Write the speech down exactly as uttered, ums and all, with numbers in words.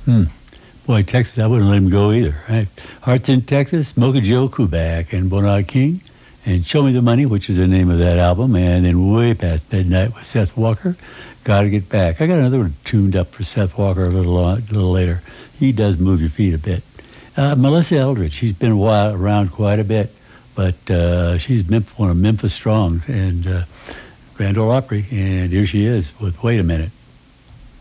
Hmm. Boy, Texas, I wouldn't let him go either. Right? Hearts in Texas, Smoky Joe Kubak, and Bernard King, and Show Me the Money, which is the name of that album, and then Way Past Midnight with Seth Walker. Gotta Get Back. I got another one tuned up for Seth Walker a little uh, a little later. He does move your feet a bit. Uh, Melissa Eldridge, she's been a while, around quite a bit, but uh, she's one of Memphis Strong's and uh, Grand Ole Opry, and here she is with Wait a Minute.